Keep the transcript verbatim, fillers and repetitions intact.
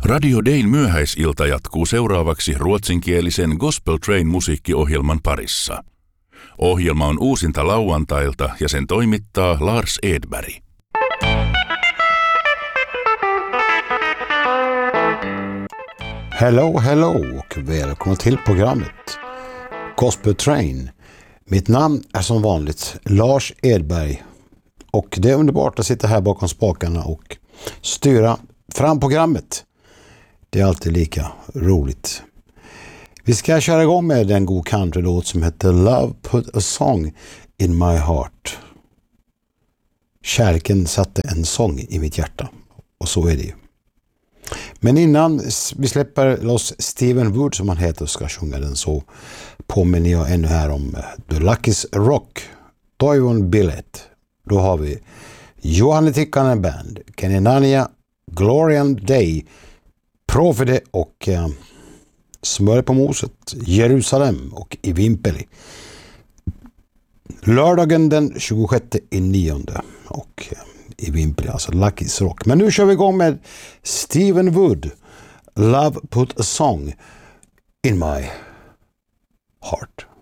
Radio Dayn myöhäisilta jatkuu seuraavaksi ruotsinkielisen Gospel Train musiikkiohjelman parissa. Ohjelma on uusinta lauantailta ja sen toimittaa Lars Edberg. Hello, hello och välkomna till programmet Gospel Train. Mitt namn är som vanligt Lars Edberg och det är underbart att sitta här bakom spakarna och styra fram programmet. Det är alltid lika roligt. Vi ska köra igång med en god countrylåt som heter Love Put a Song in My Heart. Kärleken satte en sång i mitt hjärta. Och så är det ju. Men innan vi släpper loss Stephen Wood som han heter och ska sjunga den, så påminner jag ännu här om The Lucky's Rock, Toivon Billet. Då har vi Juhani Tikkanen Band, Kenenania, Glorian Day, Profide och eh, Smör på moset, Jerusalem och I Vimpeli. Lördagen den tjugosjätte i nionde och eh, I Vimpeli, alltså Lucky's Rock. Men nu kör vi igång med Stephen Wood, Love Put a Song in My Heart.